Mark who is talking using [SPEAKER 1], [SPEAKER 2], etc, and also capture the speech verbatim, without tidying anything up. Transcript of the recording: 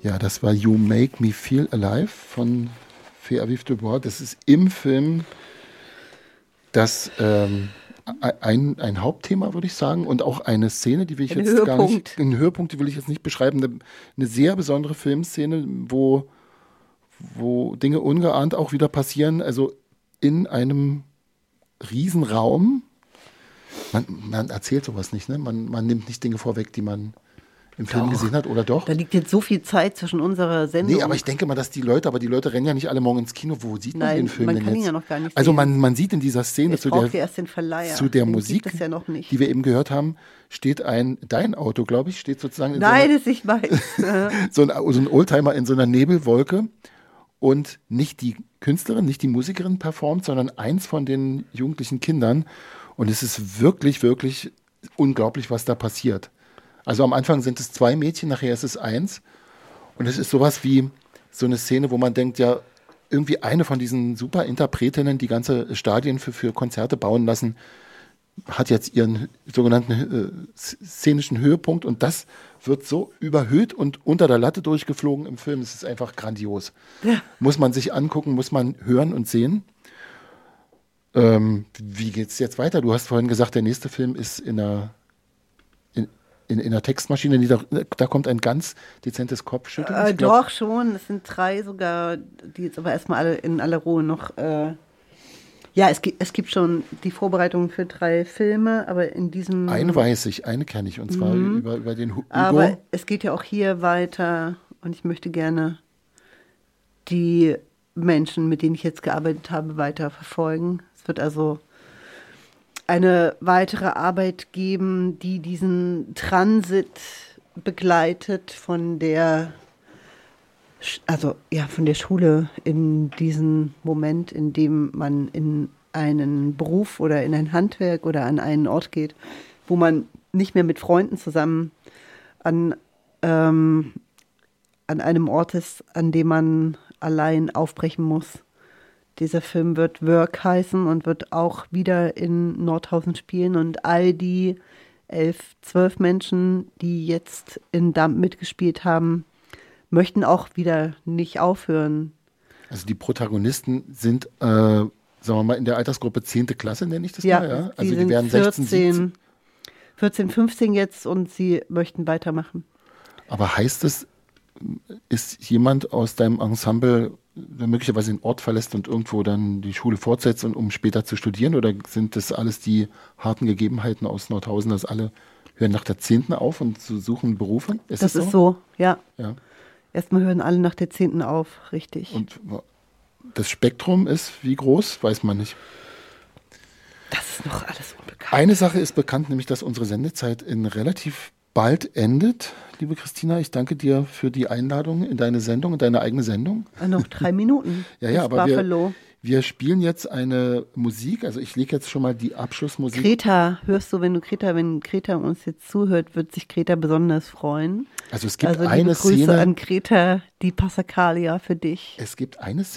[SPEAKER 1] Ja, das war You Make Me Feel Alive von Fée-Aviv Dubois. Das ist im Film das ähm, ein, ein Hauptthema, würde ich sagen, und auch eine Szene, die will ich
[SPEAKER 2] Ein
[SPEAKER 1] jetzt gar
[SPEAKER 2] Höhepunkt.
[SPEAKER 1] nicht, ein Höhepunkt, die will ich jetzt nicht beschreiben, eine, eine sehr besondere Filmszene, wo, wo Dinge ungeahnt auch wieder passieren, also in einem Riesenraum. Man, man erzählt sowas nicht, ne? Man, man nimmt nicht Dinge vorweg, die man im Film
[SPEAKER 2] Doch.
[SPEAKER 1] gesehen hat, oder doch?
[SPEAKER 2] Da liegt jetzt so viel Zeit zwischen unserer Sendung.
[SPEAKER 1] Nee, aber ich denke mal, dass die Leute, aber die Leute rennen ja nicht alle morgen ins Kino. Wo sieht man
[SPEAKER 2] Nein,
[SPEAKER 1] den Film
[SPEAKER 2] man
[SPEAKER 1] denn
[SPEAKER 2] kann
[SPEAKER 1] jetzt?
[SPEAKER 2] ihn ja noch gar nicht
[SPEAKER 1] also
[SPEAKER 2] sehen.
[SPEAKER 1] man, man sieht in dieser Szene
[SPEAKER 2] Jetzt
[SPEAKER 1] zu
[SPEAKER 2] braucht ihr
[SPEAKER 1] der,
[SPEAKER 2] erst den Verleiher.
[SPEAKER 1] zu der
[SPEAKER 2] Den
[SPEAKER 1] Musik,
[SPEAKER 2] gibt es ja noch nicht.
[SPEAKER 1] die wir eben gehört haben, steht ein, dein Auto, glaube ich, steht sozusagen in
[SPEAKER 2] Nein,
[SPEAKER 1] so,
[SPEAKER 2] das ist nicht meins.
[SPEAKER 1] einer, so, ein, so ein Oldtimer in so einer Nebelwolke und nicht die Künstlerin, nicht die Musikerin performt, sondern eins von den jugendlichen Kindern. Und es ist wirklich, wirklich unglaublich, was da passiert. Also am Anfang sind es zwei Mädchen, nachher ist es eins. Und es ist sowas wie so eine Szene, wo man denkt, ja, irgendwie eine von diesen super Interpretinnen, die ganze Stadien für, für Konzerte bauen lassen, hat jetzt ihren sogenannten äh, szenischen Höhepunkt. Und das wird so überhöht und unter der Latte durchgeflogen im Film. Es ist einfach grandios.
[SPEAKER 2] Ja.
[SPEAKER 1] Muss man sich angucken, muss man hören und sehen. Ähm, wie geht's jetzt weiter? Du hast vorhin gesagt, der nächste Film ist in einer In, in der Textmaschine, die da, da kommt ein ganz dezentes Kopfschütteln.
[SPEAKER 2] Äh,
[SPEAKER 1] Ich glaub,
[SPEAKER 2] doch, schon. Es sind drei sogar, die jetzt aber erstmal alle in aller Ruhe noch. Äh, ja, es gibt, es gibt schon die Vorbereitungen für drei Filme, aber in diesem.
[SPEAKER 1] Eine weiß ich, eine kenne ich, und zwar
[SPEAKER 2] Mhm.
[SPEAKER 1] über, über den Hugo.
[SPEAKER 2] Aber es geht ja auch hier weiter und ich möchte gerne die Menschen, mit denen ich jetzt gearbeitet habe, weiter verfolgen. Es wird also eine weitere Arbeit geben, die diesen Transit begleitet von der, Sch- also ja, von der Schule in diesen Moment, in dem man in einen Beruf oder in ein Handwerk oder an einen Ort geht, wo man nicht mehr mit Freunden zusammen an, ähm, an einem Ort ist, an dem man allein aufbrechen muss. Dieser Film wird Work heißen und wird auch wieder in Nordhausen spielen. Und all die elf, zwölf Menschen, die jetzt in Damp mitgespielt haben, möchten auch wieder nicht aufhören.
[SPEAKER 1] Also die Protagonisten sind, äh, sagen wir mal, in der Altersgruppe zehnte Klasse, nenne ich das
[SPEAKER 2] Ja,
[SPEAKER 1] mal. Ja?
[SPEAKER 2] die
[SPEAKER 1] Also die
[SPEAKER 2] sind
[SPEAKER 1] werden sechzehn, siebzehn.
[SPEAKER 2] vierzehn, vierzehn, fünfzehn jetzt und sie möchten weitermachen.
[SPEAKER 1] Aber heißt es, ist jemand aus deinem Ensemble, der möglicherweise den Ort verlässt und irgendwo dann die Schule fortsetzt, und um später zu studieren? Oder sind das alles die harten Gegebenheiten aus Nordhausen, dass alle hören nach der zehnten auf und zu suchen Berufe? Ist
[SPEAKER 2] Das
[SPEAKER 1] es
[SPEAKER 2] ist so, ja.
[SPEAKER 1] Ja.
[SPEAKER 2] Erstmal hören alle nach der zehnten auf, richtig.
[SPEAKER 1] Und das Spektrum ist wie groß, weiß man nicht.
[SPEAKER 2] Das ist noch alles unbekannt.
[SPEAKER 1] Eine Sache ist bekannt, nämlich dass unsere Sendezeit in relativ bald endet. Liebe Christina, ich danke dir für die Einladung in deine Sendung, in deine eigene Sendung.
[SPEAKER 2] Ah, noch drei Minuten.
[SPEAKER 1] Ja, ja,
[SPEAKER 2] bis
[SPEAKER 1] aber wir,
[SPEAKER 2] Buffalo.
[SPEAKER 1] wir spielen jetzt eine Musik, also ich lege jetzt schon mal die Abschlussmusik.
[SPEAKER 2] Greta, hörst du, wenn du Greta, wenn Greta uns jetzt zuhört, wird sich Greta besonders freuen.
[SPEAKER 1] Also es gibt
[SPEAKER 2] Also liebe
[SPEAKER 1] eine
[SPEAKER 2] Grüße
[SPEAKER 1] Szene,
[SPEAKER 2] an Greta, die Passacaglia für dich.
[SPEAKER 1] es gibt eine